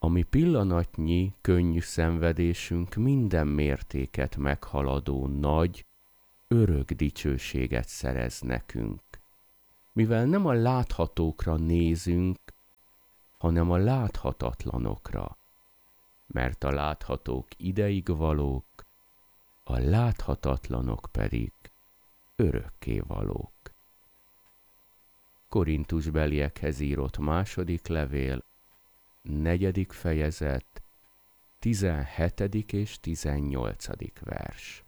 ami pillanatnyi könnyű szenvedésünk minden mértéket meghaladó nagy, örök dicsőséget szerez nekünk. Mivel nem a láthatókra nézünk, hanem a láthatatlanokra, mert a láthatók ideig valók, a láthatatlanok pedig örökké valók. Korintusbeliekhez írott második levél, 4. fejezet, 17. és 18. vers.